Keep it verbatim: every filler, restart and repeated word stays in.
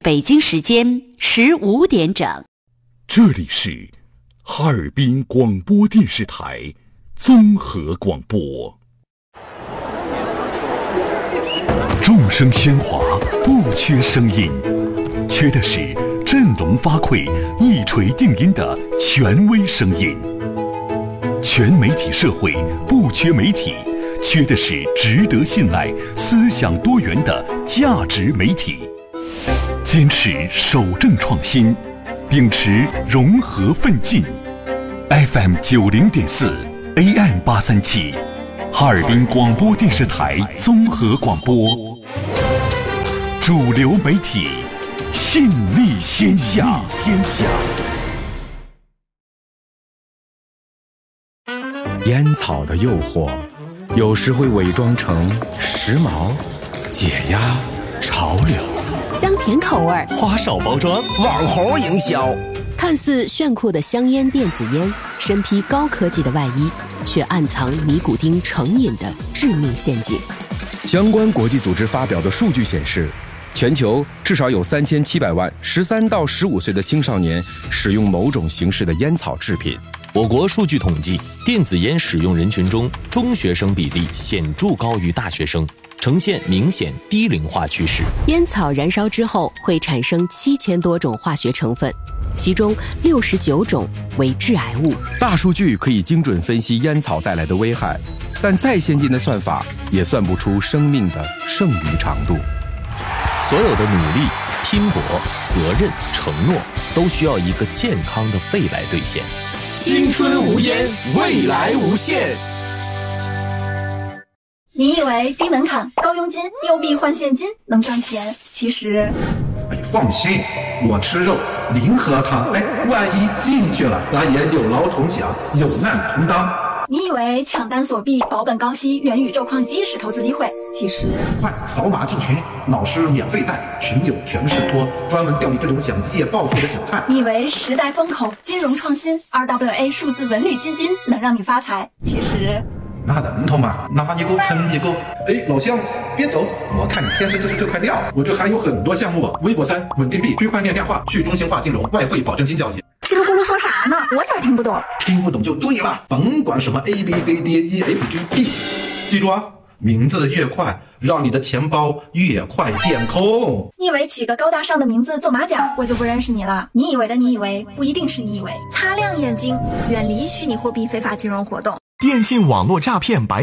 北京时间十五点整。 这里是哈尔滨广播电视台综合广播。众声喧哗，不缺声音，缺的是振聋发聩、一锤定音的权威声音。全媒体社会不缺媒体，缺的是值得信赖、思想多元的价值媒体。坚持守正创新，秉持融合奋进。F M 九零点四 A M 八三七，哈尔滨广播电视台综合广播，主流媒体，信力天下。天下。 烟草的诱惑，有时会伪装成时髦、解压、潮流。 香甜口味， 花哨包装， 网红营销， 看似炫酷的香烟电子烟，身披高科技的外衣，却暗藏尼古丁成瘾的致命陷阱。 相关国际组织发表的数据显示，全球至少有三千七百万十三到十五岁的青少年使用某种形式的烟草制品。 我国数据统计，电子烟使用人群中，中学生比例显著高于大学生，呈现明显低龄化趋势。 烟草燃烧之后会产生七千多种化学成分，其中六十九种为致癌物。 大数据可以精准分析烟草带来的危害，但再先进的算法也算不出生命的剩余长度。 所有的努力、拼搏、责任、承诺，都需要一个健康的肺来兑现。 青春无烟，未来无限。 你以为低门槛、高佣金、又币换现金能赚钱？其实， 哎，放心，我吃肉，零喝汤。哎，万一进去了，咱也有劳同享，有难同当。 你以为抢单锁币、保本高息、元宇宙矿机是投资机会？其实， 快扫码进群，老师免费带，群友全是托，专门钓你这种想一夜暴富的韭菜。 你以为时代风口、金融创新、R W A 数字文旅基金能让你发财？其实。 那能头嘛，拿一个喷一个。哎，老乡别走，我看你天生就是这块料。我这还有很多项目，微博三、稳定币、区块链量化、去中心化金融、外汇保证金交易。 这个咕噜说啥呢？我咋听不懂？ 听不懂就对了，甭管什么 A B C D E F G B， 记住啊，名字越快，让你的钱包越快变空。 你以为起个高大上的名字做马甲，我就不认识你了？你以为的你以为，不一定是你以为。擦亮眼睛，远离虚拟货币非法金融活动。 电信网络诈骗白